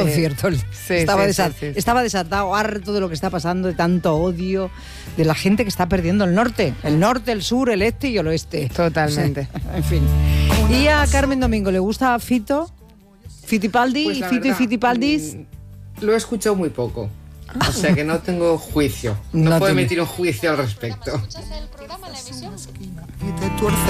concierto. Sí, estaba desatado, harto de lo que está pasando, de tanto odio, de la gente que está perdiendo el norte, el sur, el este y el oeste. Totalmente. O sea, en fin. Y a Carmen Domingo, ¿le gusta Fito? ¿Fitipaldi? Pues ¿Y la Fito verdad, y Fitipaldis? Lo he escuchado muy poco. O sea que no tengo juicio. No puedo emitir un juicio al respecto. ¿Escuchas el programa, la emisión? Y te tuerce